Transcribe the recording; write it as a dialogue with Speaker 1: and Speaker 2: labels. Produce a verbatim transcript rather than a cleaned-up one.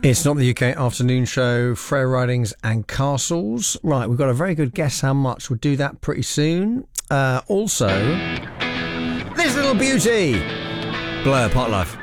Speaker 1: It's not the U K afternoon show, Freya Ridings and Castles. Right, we've got a very good Guess How Much. We'll do that pretty soon. Uh, also, this little beauty, Blur, Pot Life.